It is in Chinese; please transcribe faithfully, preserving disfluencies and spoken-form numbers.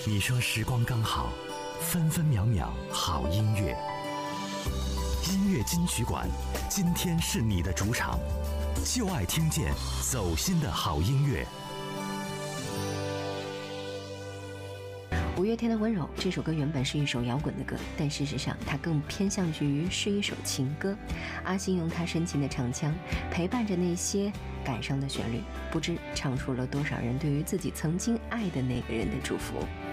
你说时光刚好，分分秒秒好音乐。音乐金曲馆，今天是你的主场，就爱听见走心的好音乐。 五月天的温柔这首歌原本是一首摇滚的歌，但事实上它更偏向于是一首情歌。阿信用他深情的唱腔陪伴着那些感伤的旋律，不知唱出了多少人对于自己曾经爱的那个人的祝福。